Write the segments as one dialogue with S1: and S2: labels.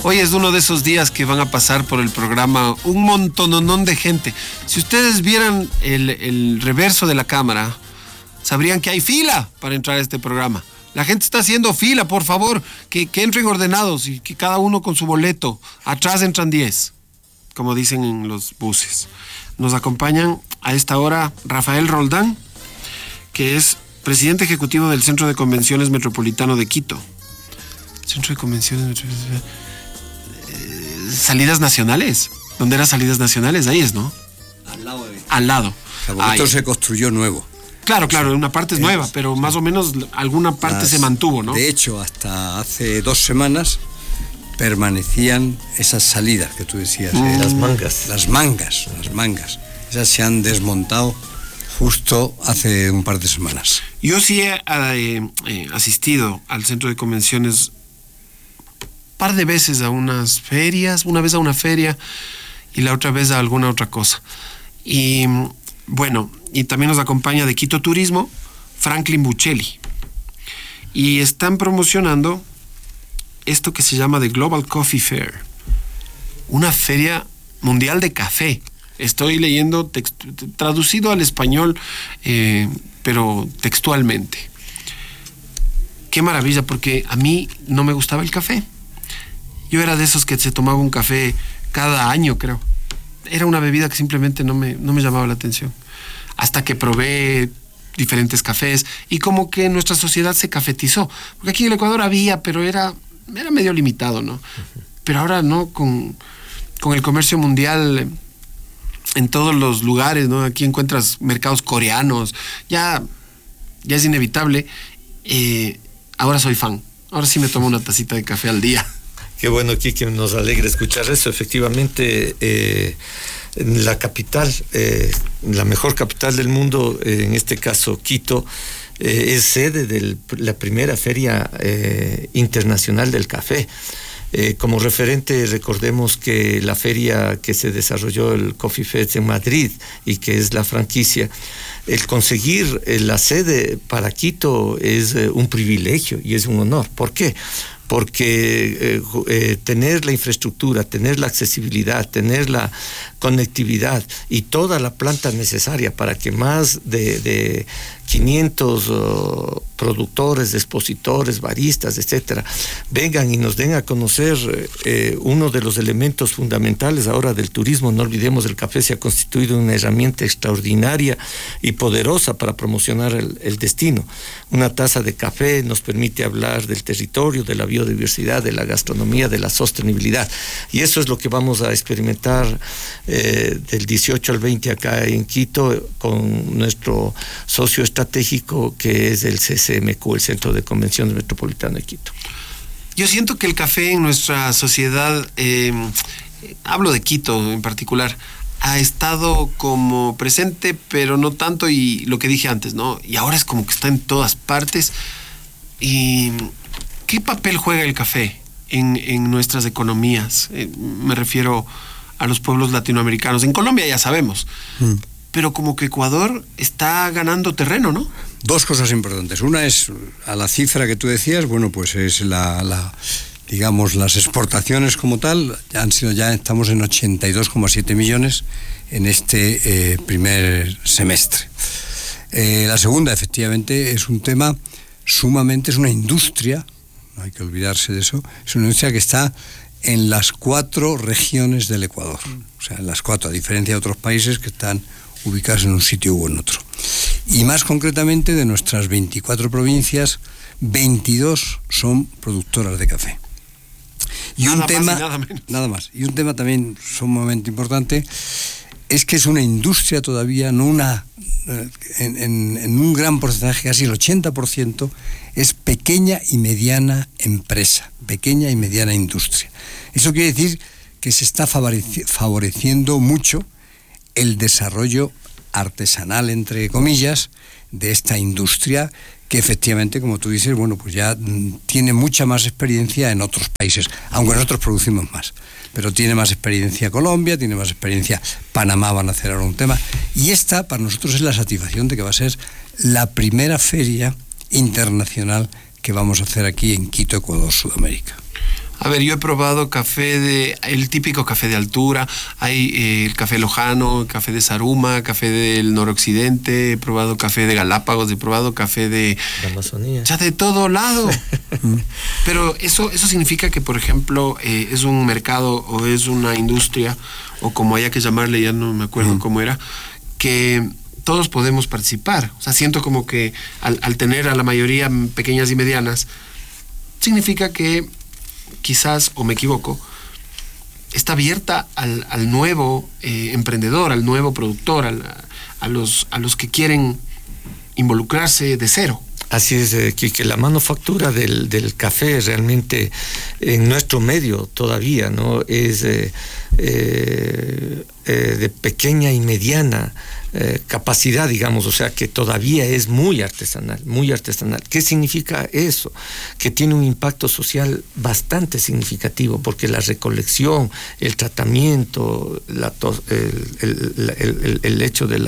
S1: Hoy es uno de esos días que van a pasar por el programa un montononón de gente. Si ustedes vieran el reverso de la cámara, sabrían que hay fila para entrar a este programa. La gente está haciendo fila, por favor, que entren ordenados y que cada uno con su boleto. Atrás entran 10, como dicen en los buses. Nos acompañan a esta hora Rafael Roldán, que es presidente ejecutivo del Centro de Convenciones Metropolitano de Quito. Centro de Convenciones Salidas Nacionales. ¿Dónde eran Salidas Nacionales? Ahí es, ¿no? Al lado.
S2: Esto se construyó nuevo.
S1: Claro, una parte es nueva, pero más o menos alguna parte se mantuvo, ¿no?
S2: De hecho, hasta hace 2 semanas permanecían esas salidas que tú decías.
S3: Las mangas.
S2: Las mangas. Esas se han desmontado justo hace un par de semanas.
S1: Yo sí he asistido al Centro de Convenciones un par de veces a unas ferias, una vez a una feria y la otra vez a alguna otra cosa. Y bueno, y también nos acompaña de Quito Turismo, Franklin Buccelli. Y están promocionando esto que se llama The Global Coffee Fair, una feria mundial de café. Estoy leyendo traducido al español, pero textualmente. Qué maravilla, porque a mí no me gustaba el café. Yo era de esos que se tomaba un café cada año, creo. Era una bebida que simplemente no me llamaba la atención. Hasta que probé diferentes cafés y como que nuestra sociedad se cafetizó. Porque aquí en el Ecuador había, pero era medio limitado, ¿no? Pero ahora, ¿no? Con el comercio mundial en todos los lugares, ¿no? Aquí encuentras mercados coreanos, ya es inevitable. Ahora soy fan. Ahora sí me tomo una tacita de café al día.
S3: Qué bueno, Kiki, nos alegra escuchar eso. Efectivamente, en la capital, la mejor capital del mundo, en este caso Quito, es sede de la primera feria internacional del café. Como referente, recordemos que la feria que se desarrolló, el Coffee Fest en Madrid, y que es la franquicia, el conseguir la sede para Quito es un privilegio y es un honor. ¿Por qué? Porque tener la infraestructura, tener la accesibilidad, tener la conectividad y toda la planta necesaria para que más de 500 productores, expositores, baristas, etcétera, vengan y nos den a conocer uno de los elementos fundamentales ahora del turismo. No olvidemos, el café se ha constituido una herramienta extraordinaria y poderosa para promocionar el destino. Una taza de café nos permite hablar del territorio, de la biodiversidad, de la gastronomía, de la sostenibilidad. Y eso es lo que vamos a experimentar del 18 al 20 acá en Quito con nuestro socio estratégico, que es el CCMQ, el Centro de Convenciones Metropolitano de Quito.
S1: Yo siento que el café en nuestra sociedad, hablo de Quito en particular, ha estado como presente, pero no tanto, y lo que dije antes, ¿no? Y ahora es como que está en todas partes. ¿Y qué papel juega el café en nuestras economías? Me refiero a los pueblos latinoamericanos. En Colombia ya sabemos, pero como que Ecuador está ganando terreno, ¿no?
S2: 2 cosas importantes. Una es, a la cifra que tú decías, bueno, pues es digamos, las exportaciones como tal, estamos en 82,7 millones en este primer semestre. La segunda, efectivamente, es un tema es una industria, no hay que olvidarse de eso, es una industria que está en las 4 regiones del Ecuador. O sea, en las 4, a diferencia de otros países que están ubicados en un sitio u en otro. Y más concretamente, de nuestras 24 provincias, 22 son productoras de café. Y nada más. Y un tema también sumamente importante es que es una industria todavía, en un gran porcentaje, casi el 80%, es pequeña y mediana empresa, pequeña y mediana industria. Eso quiere decir que se está favoreciendo mucho el desarrollo artesanal, entre comillas, de esta industria, que efectivamente, como tú dices, bueno, pues ya tiene mucha más experiencia en otros países, aunque nosotros producimos más. Pero tiene más experiencia Colombia, tiene más experiencia Panamá, van a hacer ahora un tema. Y esta, para nosotros, es la satisfacción de que va a ser la primera feria internacional que vamos a hacer aquí en Quito, Ecuador, Sudamérica.
S1: A ver, yo he probado el típico café de altura, hay el café lojano, el café de Saruma, café del noroccidente, he probado café de Galápagos, he probado café de
S3: la Amazonía.
S1: Ya de todo lado. Pero eso significa que, por ejemplo, es un mercado o es una industria, o como haya que llamarle, ya no me acuerdo cómo era, que todos podemos participar. O sea, siento como que al tener a la mayoría pequeñas y medianas, significa que quizás, o me equivoco, está abierta al nuevo emprendedor, al nuevo productor, a los que quieren involucrarse de cero.
S3: Así es, que la manufactura del café realmente en nuestro medio todavía no es de pequeña y mediana capacidad, digamos, o sea que todavía es muy artesanal, muy artesanal. ¿Qué significa eso? Que tiene un impacto social bastante significativo, porque la recolección, el tratamiento, el hecho de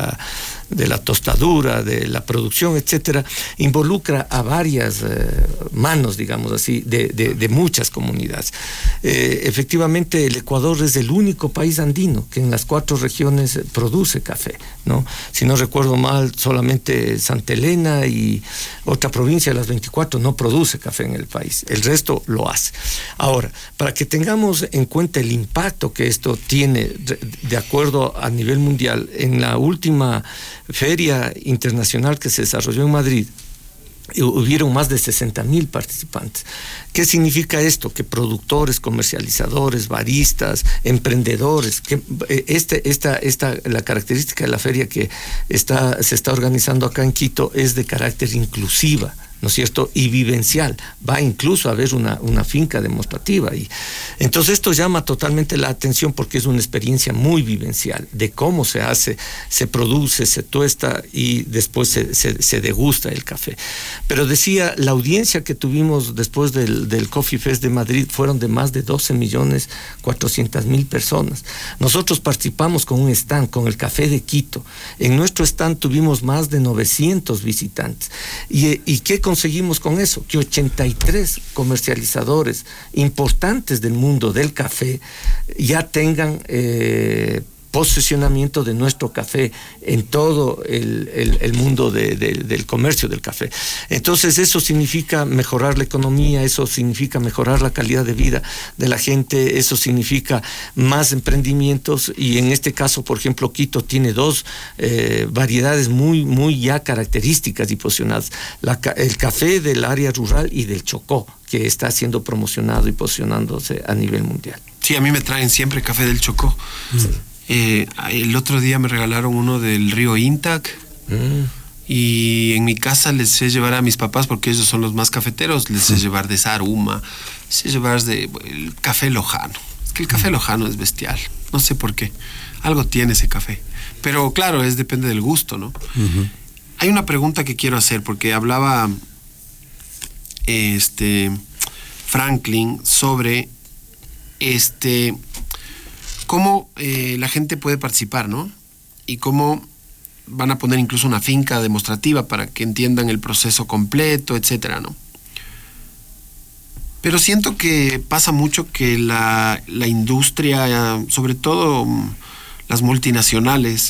S3: la tostadura, de la producción, etcétera, involucra a varias manos, digamos así, de muchas comunidades. Efectivamente, el Ecuador es el único país andino que en las 4 regiones produce café, ¿no? Si no recuerdo mal, solamente Santa Elena y otra provincia de las 24 no produce café en el país, el resto lo hace. Ahora, para que tengamos en cuenta el impacto que esto tiene de acuerdo a nivel mundial, en la última feria internacional que se desarrolló en Madrid, hubieron más de 60,000 participantes. ¿Qué significa esto? Que productores, comercializadores, baristas, emprendedores, que la característica de la feria que se está organizando acá en Quito es de carácter inclusiva, ¿no es cierto? Y vivencial. Va incluso a haber una finca demostrativa. Y entonces esto llama totalmente la atención porque es una experiencia muy vivencial de cómo se hace, se produce, se tuesta y después se degusta el café. Pero decía, la audiencia que tuvimos después del Coffee Fest de Madrid fueron de más de 12,400,000 personas. Nosotros participamos con un stand, con el Café de Quito. En nuestro stand tuvimos más de 900 visitantes. ¿Y qué conseguimos con eso? Que 83 comercializadores importantes del mundo del café ya tengan posicionamiento de nuestro café en todo el mundo del comercio del café. Entonces eso significa mejorar la economía, eso significa mejorar la calidad de vida de la gente, eso significa más emprendimientos, y en este caso, por ejemplo, Quito tiene 2 variedades muy ya características y posicionadas. El café del área rural y del Chocó, que está siendo promocionado y posicionándose a nivel mundial.
S1: Sí, a mí me traen siempre café del Chocó. Sí. El otro día me regalaron uno del río Intac y en mi casa les sé llevar a mis papás, porque ellos son los más cafeteros, les sé llevar de Saruma, sé llevar el café lojano. Es que el café lojano es bestial, no sé por qué, algo tiene ese café, pero claro, depende del gusto, ¿no? Hay una pregunta que quiero hacer, porque hablaba Franklin sobre cómo la gente puede participar, ¿no? Y cómo van a poner incluso una finca demostrativa para que entiendan el proceso completo, etcétera, ¿no? Pero siento que pasa mucho que la industria, sobre todo las multinacionales,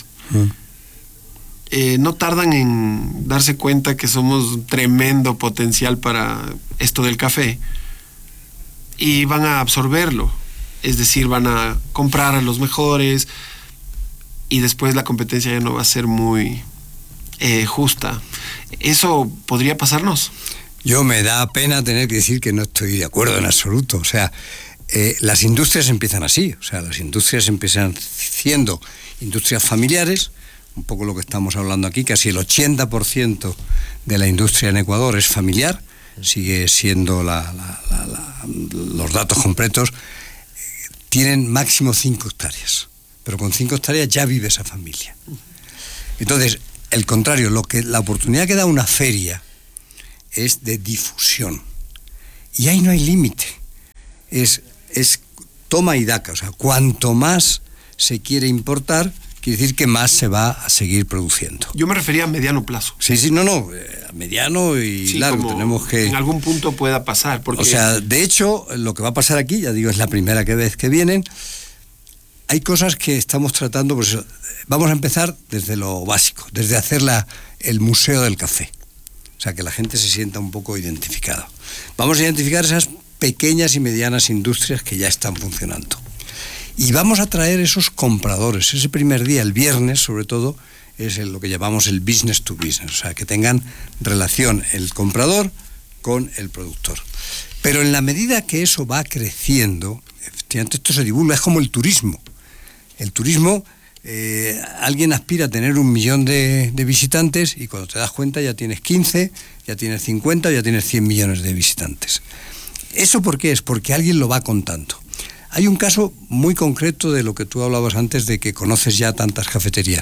S1: no tardan en darse cuenta que somos tremendo potencial para esto del café y van a absorberlo. Es decir, van a comprar a los mejores y después la competencia ya no va a ser muy justa. ¿Eso podría pasarnos?
S2: Yo me da pena tener que decir que no estoy de acuerdo en absoluto. O sea, las industrias empiezan así. O sea, las industrias empiezan siendo industrias familiares, un poco lo que estamos hablando aquí. Casi el 80% de la industria en Ecuador es familiar. Sigue siendo los datos completos. Tienen máximo 5 hectáreas, pero con 5 hectáreas ya vive esa familia. Entonces, el contrario, la oportunidad que da una feria es de difusión. Y ahí no hay límite. Es toma y daca. O sea, cuanto más se quiere importar, quiere decir que más se va a seguir produciendo.
S1: Yo me refería a mediano plazo.
S2: Sí, a mediano y
S1: Sí,
S2: largo.
S1: como
S2: Tenemos que...
S1: en algún punto pueda pasar. Porque...
S2: O sea, de hecho, lo que va a pasar aquí, ya digo, es la primera vez que vienen. Hay cosas que estamos tratando, por eso, vamos a empezar desde lo básico, desde hacer el Museo del Café. O sea, que la gente se sienta un poco identificada. Vamos a identificar esas pequeñas y medianas industrias que ya están funcionando. Y vamos a traer esos compradores. Ese primer día, el viernes sobre todo, es lo que llamamos el business to business. O sea, que tengan relación el comprador con el productor. Pero en la medida que eso va creciendo, efectivamente esto se divulga, es como el turismo. El turismo, alguien aspira a tener 1 millón de visitantes y cuando te das cuenta ya tienes 15, ya tienes 50, ya tienes 100 millones de visitantes. ¿Eso por qué es? Porque alguien lo va contando. Hay un caso muy concreto de lo que tú hablabas antes, de que conoces ya tantas cafeterías.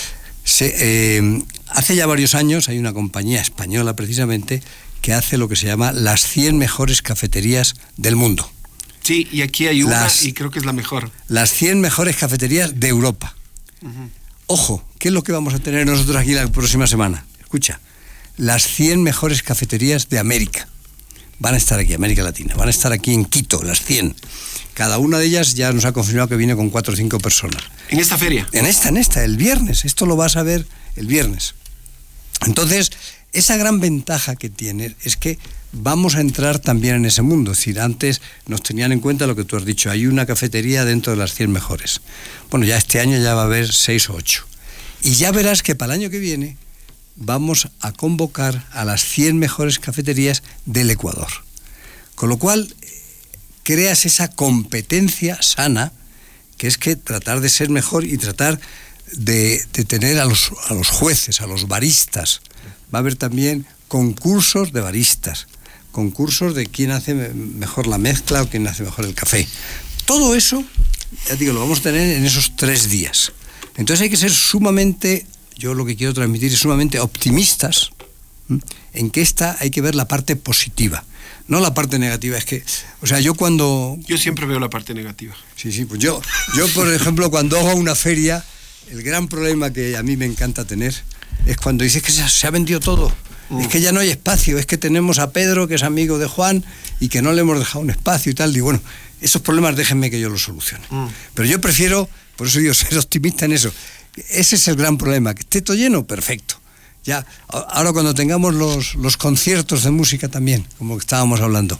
S2: Hace ya varios años hay una compañía española precisamente que hace lo que se llama las 100 mejores cafeterías del mundo.
S1: Sí, y aquí hay una y creo que es la mejor.
S2: Las 100 mejores cafeterías de Europa. Uh-huh. Ojo, ¿qué es lo que vamos a tener nosotros aquí la próxima semana? Escucha, las 100 mejores cafeterías de América. Van a estar aquí, América Latina, van a estar aquí en Quito, las 100. Cada una de ellas ya nos ha confirmado que viene con 4 o 5 personas.
S1: ¿En esta feria?
S2: En esta, el viernes. Esto lo vas a ver el viernes. Entonces, esa gran ventaja que tiene es que vamos a entrar también en ese mundo. Es decir, antes nos tenían en cuenta lo que tú has dicho, hay una cafetería dentro de las 100 mejores. Bueno, ya este año ya va a haber 6 o 8. Y ya verás que para el año que viene vamos a convocar a las 100 mejores cafeterías del Ecuador. Con lo cual, creas esa competencia sana, que es que tratar de ser mejor y tratar de tener a los jueces, a los baristas. Va a haber también concursos de baristas, concursos de quién hace mejor la mezcla o quién hace mejor el café. Todo eso, ya digo, lo vamos a tener en esos 3 días. Entonces hay que ser sumamente, yo lo que quiero transmitir es sumamente optimistas, en que hay que ver la parte positiva, no la parte negativa. Es que, o sea, yo
S1: siempre veo la parte negativa.
S2: Sí, pues yo por ejemplo, cuando hago una feria, el gran problema que a mí me encanta tener es cuando dices que se ha vendido todo. Es que ya no hay espacio, es que tenemos a Pedro, que es amigo de Juan, y que no le hemos dejado un espacio y tal. Digo, bueno, esos problemas déjenme que yo los solucione. Pero yo prefiero, por eso digo, ser optimista en eso. Ese es el gran problema, que esté todo lleno, perfecto. Ya, ahora cuando tengamos los conciertos de música también, como estábamos hablando,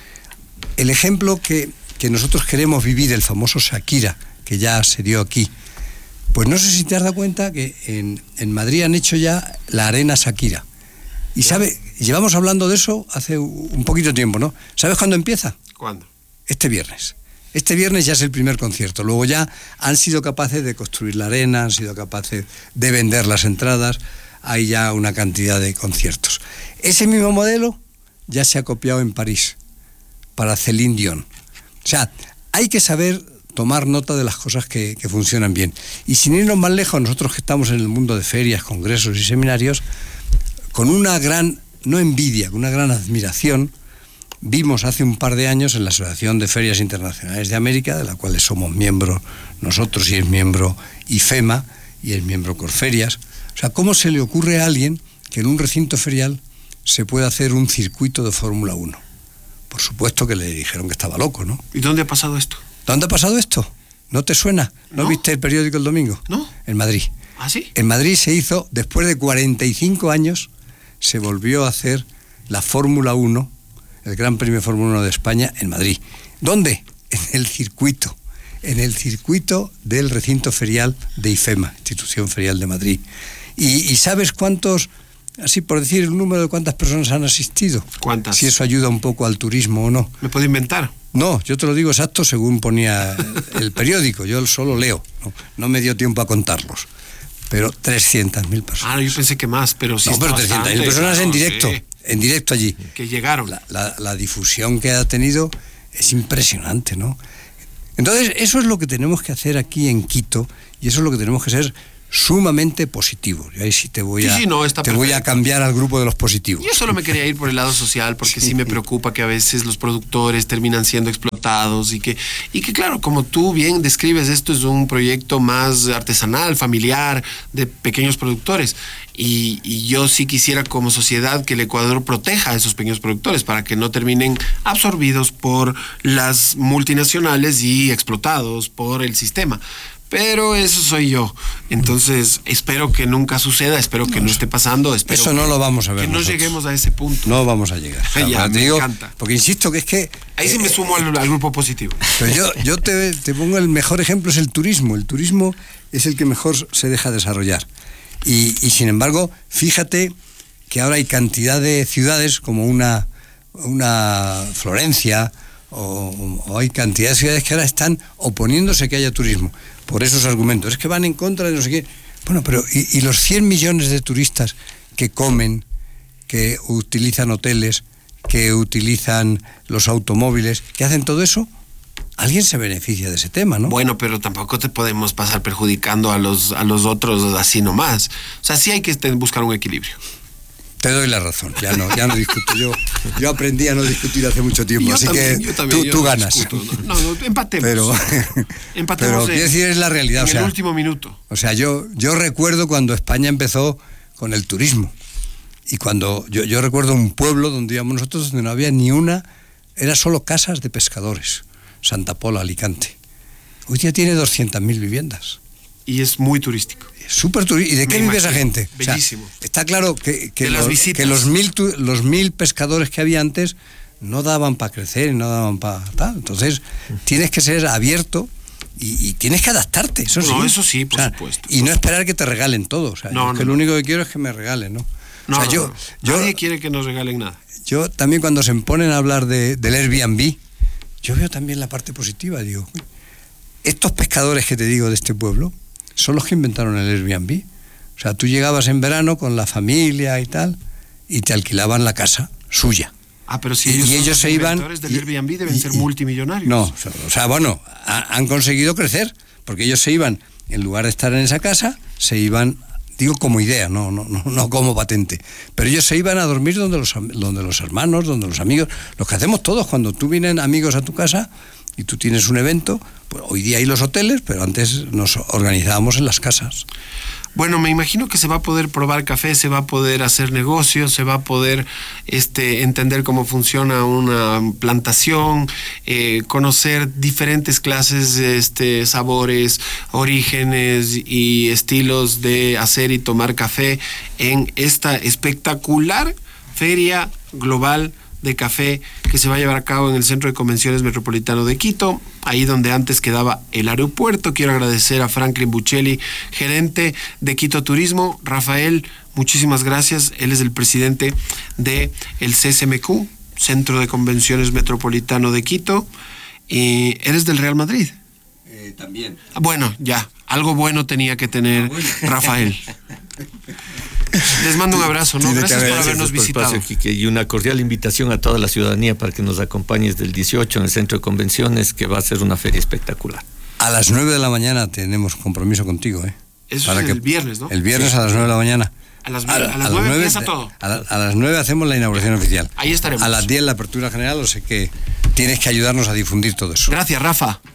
S2: el ejemplo que nosotros queremos vivir, el famoso Shakira, que ya se dio aquí, pues no sé si te has dado cuenta que en Madrid han hecho ya la Arena Shakira. Y llevamos hablando de eso hace un poquito de tiempo, ¿no? ¿Sabes cuándo empieza?
S1: ¿Cuándo?
S2: Este viernes. Este viernes ya es el primer concierto. Luego ya han sido capaces de construir la arena, han sido capaces de vender las entradas. Hay ya una cantidad de conciertos. Ese mismo modelo ya se ha copiado en París para Céline Dion. O sea, hay que saber tomar nota de las cosas que funcionan bien. Y sin irnos más lejos, nosotros que estamos en el mundo de ferias, congresos y seminarios, con una gran, no envidia, con una gran admiración, vimos hace un par de años en la Asociación de Ferias Internacionales de América, de la cual somos miembros nosotros, y es miembro IFEMA, y es miembro Corferias. O sea, ¿cómo se le ocurre a alguien que en un recinto ferial se pueda hacer un circuito de Fórmula 1? Por supuesto que le dijeron que estaba loco, ¿no?
S1: ¿Y dónde ha pasado esto?
S2: ¿Dónde ha pasado esto? ¿No te suena? ¿No viste el periódico el domingo?
S1: No.
S2: En Madrid.
S1: ¿Ah, sí?
S2: En Madrid se hizo, después de 45 años, se volvió a hacer la Fórmula 1, el Gran Premio Fórmula 1 de España, en Madrid. ¿Dónde? En el circuito del recinto ferial de IFEMA, Institución Ferial de Madrid. ¿Y sabes cuántos, así por decir el número de cuántas personas han asistido?
S1: ¿Cuántas?
S2: Si eso ayuda un poco al turismo o no.
S1: ¿Me puedo inventar?
S2: No, yo te lo digo exacto según ponía el periódico, yo solo leo, no me dio tiempo a contarlos. Pero 300.000 personas.
S1: Yo pensé que más, pero sí.
S2: No, pero 300.000 personas en directo,
S1: sí.
S2: En directo allí.
S1: Que llegaron.
S2: La difusión que ha tenido es impresionante, ¿no? Entonces, eso es lo que tenemos que hacer aquí en Quito, y eso es lo que tenemos que ser sumamente positivo. Y ahí sí te voy a cambiar al grupo de los positivos.
S1: Yo solo me quería ir por el lado social, porque sí me preocupa que a veces los productores terminan siendo explotados y que claro, como tú bien describes, esto es un proyecto más artesanal, familiar, de pequeños productores. Y yo sí quisiera como sociedad que el Ecuador proteja a esos pequeños productores para que no terminen absorbidos por las multinacionales y explotados por el sistema. Pero eso soy yo. Entonces, espero que nunca suceda, espero que no esté pasando. Espero
S2: eso no lo vamos a ver.
S1: Que no lleguemos a ese punto.
S2: No vamos a llegar.
S1: Ya, me encanta.
S2: Porque insisto que es que...
S1: Ahí sí me sumo al grupo positivo.
S2: Pero yo te pongo el mejor ejemplo, es el turismo. El turismo es el que mejor se deja desarrollar. Y sin embargo, fíjate que ahora hay cantidad de ciudades como una Florencia o hay cantidad de ciudades que ahora están oponiéndose a que haya turismo por esos argumentos. Es que van en contra de no sé qué. Bueno, pero ¿y los 100 millones de turistas que comen, que utilizan hoteles, que utilizan los automóviles, que hacen todo eso? Alguien se beneficia de ese tema, ¿no?
S1: Bueno, pero tampoco te podemos pasar perjudicando a los otros así nomás. O sea, sí hay que buscar un equilibrio.
S2: Te doy la razón, ya no discuto. Yo aprendí a no discutir hace mucho tiempo, así que tú ganas.
S1: No, empatemos.
S2: Pero quiero decir, es la realidad.
S1: En el último minuto.
S2: O sea, yo recuerdo cuando España empezó con el turismo. Y cuando yo recuerdo un pueblo donde íbamos nosotros, donde no había ni una, era solo casas de pescadores. Santa Pola, Alicante. Hoy día tiene 200.000 viviendas.
S1: Y es muy turístico.
S2: Súper turístico. ¿Y de qué vive esa gente?
S1: Bellísimo.
S2: O sea, está claro que los 1.000 pescadores que había antes no daban para crecer, no daban para tal. Entonces, tienes que ser abierto y tienes que adaptarte. Eso sí,
S1: por supuesto.
S2: Y no esperar que te regalen todo. O sea, lo único que quiero es que me regalen, ¿no?
S1: Nadie quiere que nos regalen nada.
S2: Yo también, cuando se ponen a hablar del Airbnb, yo veo también la parte positiva. Digo, estos pescadores que te digo de este pueblo son los que inventaron el Airbnb. O sea, tú llegabas en verano con la familia y tal, y te alquilaban la casa suya.
S1: Ah, pero si ellos se iban... Los inventores del Airbnb deben ser multimillonarios.
S2: No, o sea, bueno, han conseguido crecer, porque ellos se iban, en lugar de estar en esa casa, se iban, digo como idea, no como patente, pero ellos se iban a dormir donde los hermanos, donde los amigos, lo que hacemos todos, cuando tú vienen amigos a tu casa y tú tienes un evento, pues hoy día hay los hoteles, pero antes nos organizábamos en las casas.
S1: Bueno, me imagino que se va a poder probar café, se va a poder hacer negocios, se va a poder entender cómo funciona una plantación, conocer diferentes clases, sabores, orígenes y estilos de hacer y tomar café en esta espectacular Feria Global de Café que se va a llevar a cabo en el Centro de Convenciones Metropolitano de Quito, ahí donde antes quedaba el aeropuerto. Quiero agradecer a Franklin Buccelli, gerente de Quito Turismo. Rafael, muchísimas gracias. Él es el presidente del CCMQ, Centro de Convenciones Metropolitano de Quito. Y eres del Real Madrid.
S2: También.
S1: Bueno, ya, algo bueno tenía que tener Rafael. Les mando un abrazo, ¿no? Gracias por habernos visitado.
S3: Quique, y una cordial invitación a toda la ciudadanía para que nos acompañes del 18 en el Centro de Convenciones, que va a ser una feria espectacular.
S2: A las 9 de la mañana tenemos compromiso contigo, ¿eh?
S1: Eso es el viernes, ¿no?
S2: El viernes a las 9 de la mañana.
S1: A las 9 empieza todo.
S2: A las 9 hacemos la inauguración oficial.
S1: Ahí estaremos.
S2: A las 10 la apertura general, o sea que tienes que ayudarnos a difundir todo eso.
S1: Gracias, Rafa.